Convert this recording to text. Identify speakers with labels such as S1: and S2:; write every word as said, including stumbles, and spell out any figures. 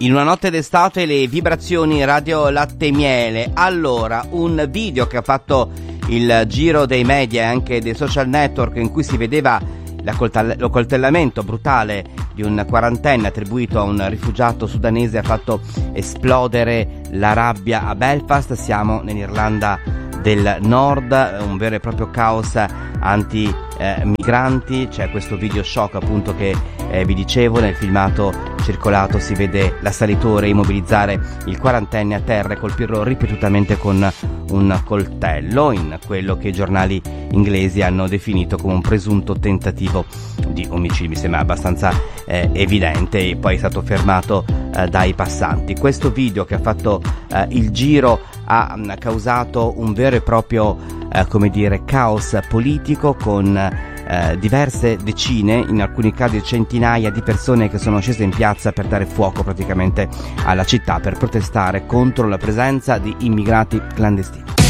S1: In una notte d'estate le vibrazioni Radio Latte e Miele. Allora, un video che ha fatto il giro dei media e anche dei social network in cui si vedeva l'accoltellamento brutale di un quarantenne attribuito a un rifugiato sudanese ha fatto esplodere la rabbia a Belfast. Siamo nell'Irlanda del Nord, un vero e proprio caos anti eh, migranti. C'è questo video shock appunto che eh, vi dicevo. Nel filmato circolato si vede l'assalitore immobilizzare il quarantenne a terra e colpirlo ripetutamente con un coltello in quello che i giornali inglesi hanno definito come un presunto tentativo di omicidio. Mi sembra abbastanza eh, evidente, e poi è stato fermato eh, dai passanti. Questo video che ha fatto eh, il giro ha mh, causato un vero e proprio eh, come dire caos politico, con eh, diverse decine, in alcuni casi centinaia di persone che sono scese in piazza per dare fuoco praticamente alla città, per protestare contro la presenza di immigrati clandestini.